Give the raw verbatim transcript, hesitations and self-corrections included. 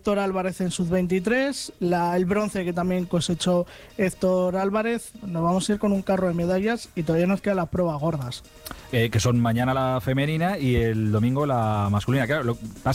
Héctor Álvarez en sub veintitrés, la, el bronce que también cosechó Héctor Álvarez. Nos vamos a ir con un carro de medallas y todavía nos quedan las pruebas gordas. Eh, que son mañana la femenina y el domingo la masculina. Claro, lo,